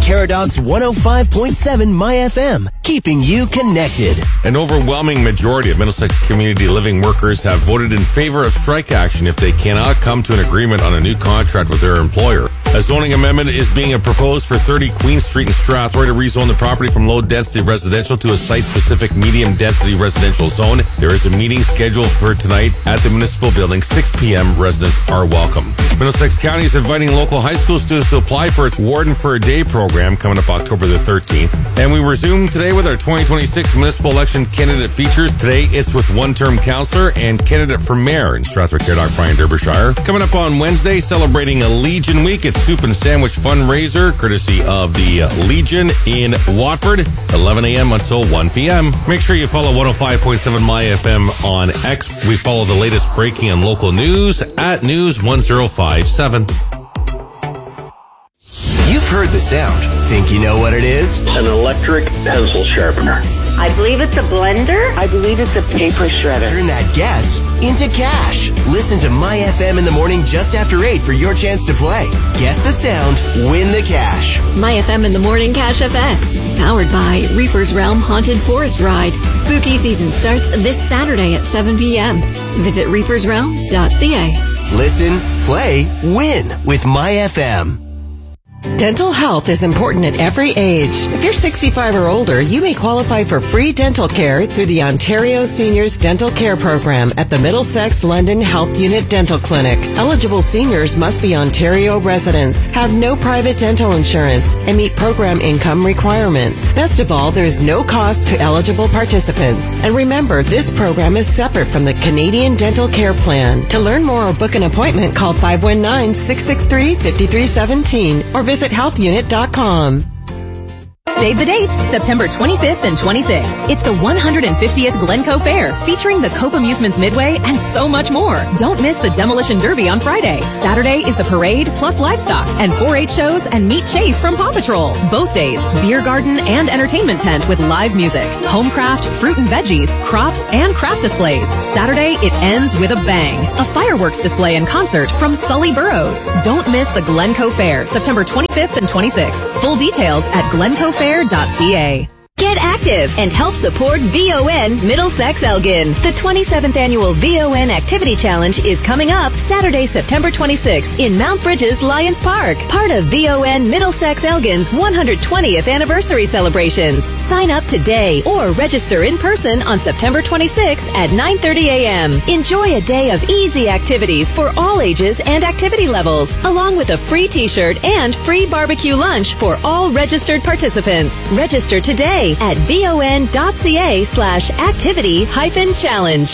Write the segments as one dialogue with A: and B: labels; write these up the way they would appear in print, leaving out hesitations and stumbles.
A: Caradox 105.7 My FM, keeping you connected.
B: An overwhelming majority of Middlesex community living workers have voted in favor of strike action if they cannot come to an agreement on a new contract with their employer. A zoning amendment is being proposed for 30 Queen Street in Strathroy to rezone the property from low-density residential to a site-specific medium-density residential zone. There is a meeting scheduled for tonight at the municipal building, 6 p.m. Residents are welcome. Middlesex County is inviting local high school students to apply for its Warden for a Day program coming up October the 13th. And we resume today with our 2026 municipal election candidate features. Today, it's with one-term councillor and candidate for mayor in Strathroy Caradoc, Brian Derbyshire. Coming up on Wednesday, celebrating a Legion Week, it's Soup and Sandwich fundraiser, courtesy of the Legion in Watford, 11 a.m. until 1 p.m. Make sure you follow 105.7 My FM on X. We follow the latest breaking and local news at News 1057.
A: You've heard the sound. Think you know what it is?
C: An electric pencil sharpener.
D: I believe it's a blender.
E: I believe it's a paper shredder.
A: Turn that guess into cash. Listen to My FM in the morning just after 8 for your chance to play. Guess the sound, win the cash.
F: My FM in the morning Cash FX. Powered by Reaper's Realm Haunted Forest Ride. Spooky season starts this Saturday at 7 p.m. Visit reapersrealm.ca.
A: Listen, play, win with My FM.
E: Dental health is important at every age. If you're 65 or older, you may qualify for free dental care through the Ontario Seniors Dental Care Program at the Middlesex London Health Unit Dental Clinic. Eligible seniors must be Ontario residents, have no private dental insurance, and meet program income requirements. Best of all, there's no cost to eligible participants. And remember, this program is separate from the Canadian Dental Care Plan. To learn more or book an appointment, call 519-663-5317 or visit healthunit.com.
G: Save the date, September 25th and 26th. It's the 150th Glencoe Fair, featuring the Cope Amusements Midway and so much more. Don't miss the Demolition Derby on Friday. Saturday is the parade plus livestock and 4-H shows and meet Chase from Paw Patrol. Both days, beer garden and entertainment tent with live music, home craft, fruit and veggies, crops, and craft displays. Saturday, it ends with a bang. A fireworks display and concert from Sully Burrows. Don't miss the Glencoe Fair, September 25th and 26th. Full details at glencoefair.ca. Get active and help support VON Middlesex Elgin. The 27th Annual VON Activity Challenge is coming up Saturday, September 26th in Mount Bridges Lions Park, part of VON Middlesex Elgin's 120th anniversary celebrations. Sign up today or register in person on September 26th at 9:30 a.m. Enjoy a day of easy activities for all ages and activity levels, along with a free t-shirt and free barbecue lunch for all registered participants. Register today at von.ca/activity-challenge.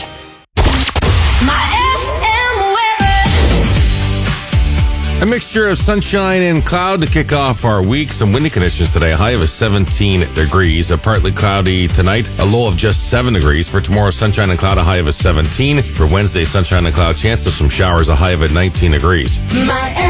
B: A mixture of sunshine and cloud to kick off our week. Some windy conditions today. A high of 17 degrees. A partly cloudy tonight. A low of just 7 degrees. For tomorrow, sunshine and cloud. A high of 17. For Wednesday, sunshine and cloud. Chance of some showers. A high of 19 degrees.